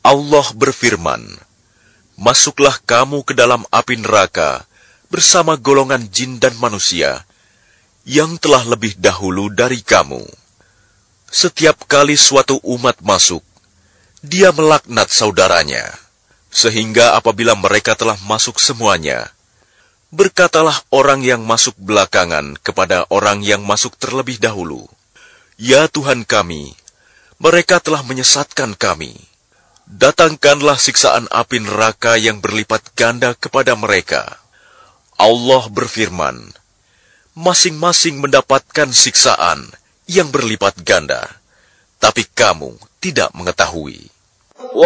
Allah berfirman, "Masuklah kamu ke dalam api neraka bersama golongan jin dan manusia yang telah lebih dahulu dari kamu." Setiap kali suatu umat masuk, dia melaknat saudaranya, sehingga apabila mereka telah masuk semuanya, berkatalah orang yang masuk belakangan kepada orang yang masuk terlebih dahulu, "Ya Tuhan kami, mereka telah menyesatkan kami. Datangkanlah siksaan api neraka yang berlipat ganda kepada mereka." Allah berfirman, "Masing-masing mendapatkan siksaan yang berlipat ganda, tapi kamu tidak mengetahui."